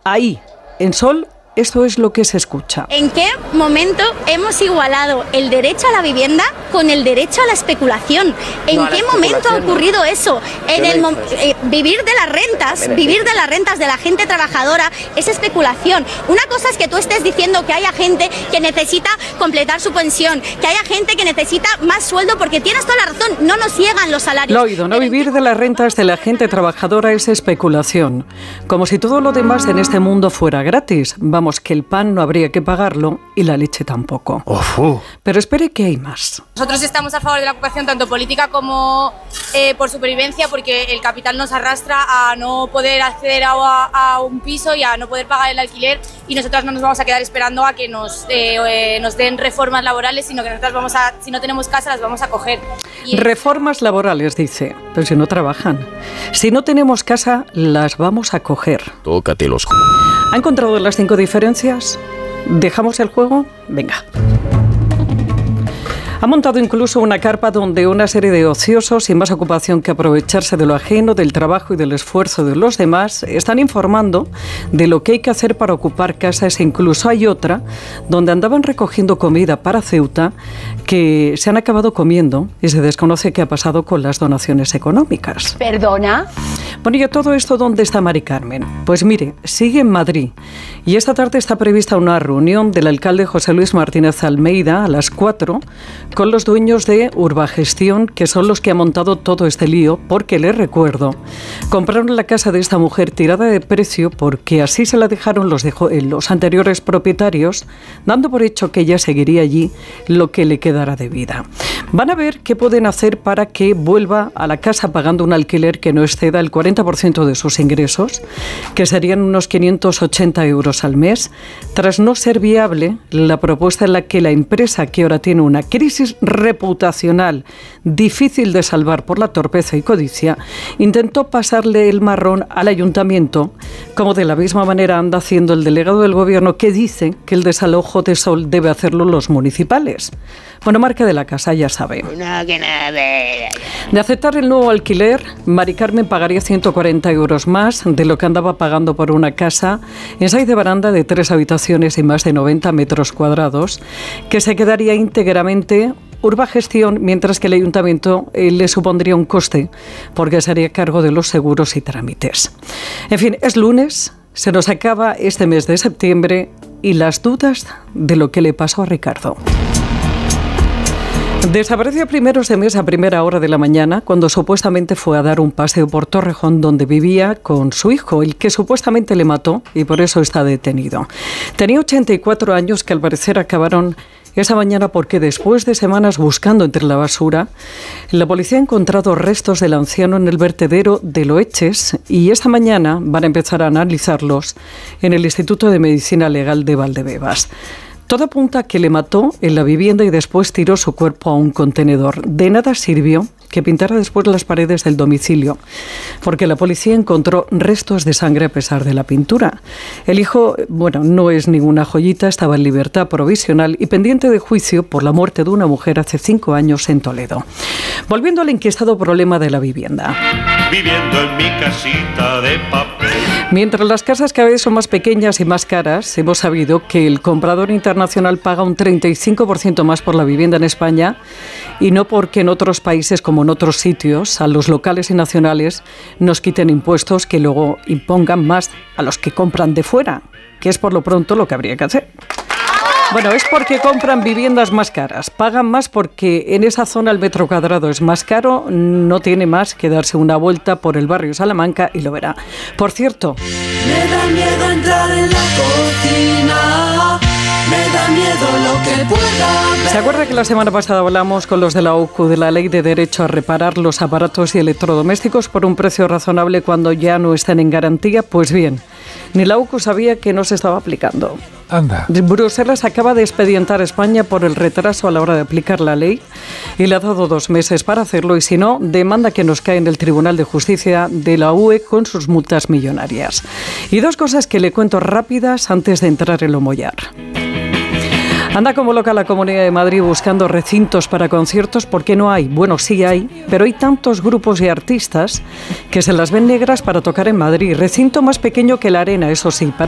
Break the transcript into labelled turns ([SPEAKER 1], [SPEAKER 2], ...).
[SPEAKER 1] ahí, en Sol, esto es lo que se escucha.
[SPEAKER 2] ¿En qué momento hemos igualado el derecho a la vivienda con el derecho a la especulación? ¿En qué momento ha ocurrido eso? Vivir de las rentas de la gente trabajadora es especulación. Una cosa es que tú estés diciendo que haya gente que necesita completar su pensión, que haya gente que necesita más sueldo, porque tienes toda la razón, no nos llegan los salarios.
[SPEAKER 1] Lo oído, no vivir de las rentas de la gente trabajadora es especulación. Como si todo lo demás en este mundo fuera gratis. Vamos, que el pan no habría que pagarlo y la leche tampoco. Pero espere que hay más.
[SPEAKER 3] Nosotros estamos a favor de la ocupación tanto política como por supervivencia, porque el capital nos arrastra a no poder acceder a un piso y a no poder pagar el alquiler, y nosotras no nos vamos a quedar esperando a que nos den reformas laborales, sino que nosotras si no tenemos casa las vamos a coger.
[SPEAKER 1] Reformas laborales, dice, pero si no trabajan. Si no tenemos casa, las vamos a coger.
[SPEAKER 4] Tócate los...
[SPEAKER 1] ¿Ha encontrado las 5 diferencias? ¿Dejamos el juego? Venga. Ha montado incluso una carpa donde una serie de ociosos, sin más ocupación que aprovecharse de lo ajeno, del trabajo y del esfuerzo de los demás, están informando de lo que hay que hacer para ocupar casas. E incluso hay otra donde andaban recogiendo comida para Ceuta que se han acabado comiendo y se desconoce qué ha pasado con las donaciones económicas.
[SPEAKER 5] ¿Perdona?
[SPEAKER 1] Bueno, ¿y a todo esto dónde está Mari Carmen? Pues mire, sigue en Madrid y esta tarde está prevista una reunión del alcalde José Luis Martínez Almeida a las 4 con los dueños de Urbagestión, que son los que han montado todo este lío, porque les recuerdo, compraron la casa de esta mujer tirada de precio porque así se la dejaron los anteriores propietarios, dando por hecho que ella seguiría allí lo que le quedara de vida. Van a ver qué pueden hacer para que vuelva a la casa pagando un alquiler que no exceda el 40% de sus ingresos, que serían unos 580 euros al mes, tras no ser viable la propuesta en la que la empresa, que ahora tiene una crisis reputacional difícil de salvar por la torpeza y codicia, intentó pasarle el marrón al ayuntamiento, como de la misma manera anda haciendo el delegado del gobierno, que dice que el desalojo de Sol debe hacerlo los municipales. Bueno, marca de la casa, ya sabe. De aceptar el nuevo alquiler, Mari Carmen pagaría 140 euros más de lo que andaba pagando por una casa en Saiz de Baranda de 3 habitaciones y más de 90 metros cuadrados, que se quedaría íntegramente Urbagestión, mientras que el ayuntamiento le supondría un coste porque se haría cargo de los seguros y trámites. En fin, es lunes, se nos acaba este mes de septiembre y las dudas de lo que le pasó a Ricardo. Desapareció a primeros de mes a primera hora de la mañana, cuando supuestamente fue a dar un paseo por Torrejón, donde vivía con su hijo, el que supuestamente le mató y por eso está detenido. Tenía 84 años, que al parecer acabaron esa mañana porque después de semanas buscando entre la basura, la policía ha encontrado restos del anciano en el vertedero de Loeches y esta mañana van a empezar a analizarlos en el Instituto de Medicina Legal de Valdebebas. Todo apunta a que le mató en la vivienda y después tiró su cuerpo a un contenedor. De nada sirvió que pintara después las paredes del domicilio, porque la policía encontró restos de sangre a pesar de la pintura. El hijo, bueno, no es ninguna joyita, estaba en libertad provisional y pendiente de juicio por la muerte de una mujer hace 5 años en Toledo. Volviendo al inquietado problema de la vivienda.
[SPEAKER 6] Viviendo en mi casita de papel.
[SPEAKER 1] Mientras las casas cada vez son más pequeñas y más caras, hemos sabido que el comprador internacional paga un 35% más por la vivienda en España, y no porque en otros países como en otros sitios a los locales y nacionales nos quiten impuestos que luego impongan más a los que compran de fuera, que es por lo pronto lo que habría que hacer. Bueno, es porque compran viviendas más caras, pagan más porque en esa zona el metro cuadrado es más caro, no tiene más que darse una vuelta por el barrio Salamanca y lo verá. Por cierto,
[SPEAKER 7] me da miedo entrar en la cocina, me da miedo lo que pueda ver.
[SPEAKER 1] ¿Se acuerda que la semana pasada hablamos con los de la OCU de la Ley de Derecho a Reparar los aparatos y electrodomésticos por un precio razonable cuando ya no están en garantía? Pues bien, ni la OCU sabía que no se estaba aplicando.
[SPEAKER 8] Anda.
[SPEAKER 1] Bruselas acaba de expedientar a España por el retraso a la hora de aplicar la ley y le ha dado 2 meses para hacerlo, y si no, demanda que nos cae en el Tribunal de Justicia de la UE con sus multas millonarias. Y 2 cosas que le cuento rápidas antes de entrar en lo mollar. Anda como loca la Comunidad de Madrid buscando recintos para conciertos porque no hay. Bueno, sí hay, pero hay tantos grupos y artistas que se las ven negras para tocar en Madrid. Recinto más pequeño que la Arena, eso sí,